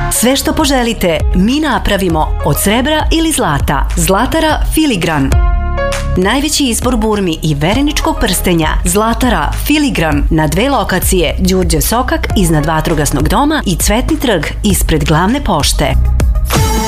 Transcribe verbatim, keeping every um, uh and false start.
Sve što poželite, mi napravimo od srebra ili zlata. Zlatara Filigran. Najveći izbor burmi i vereničkog prstenja. Zlatara Filigran na dve lokacije: Đurđev sokak iznad Vatrogasnog doma i Cvetni trg ispred Glavne pošte.